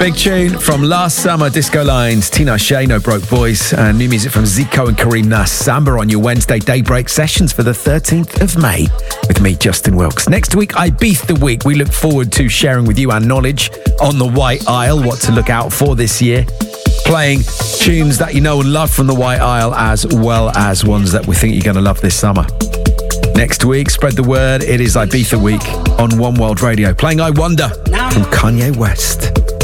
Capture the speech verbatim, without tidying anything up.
Big tune from last summer, Disco Lines, Tina Shea, No Broke Boys, and new music from Zico and Kareem Nas, Samba, on your Wednesday daybreak sessions for the thirteenth of May with me, Justin Wilkes. Next week, Ibiza Week. We look forward to sharing with you our knowledge on the White Isle, what to look out for this year, playing tunes that you know and love from the White Isle, as well as ones that we think you're going to love this summer. Next week, spread the word, it is Ibiza Week on One World Radio, playing I Wonder from Kanye West.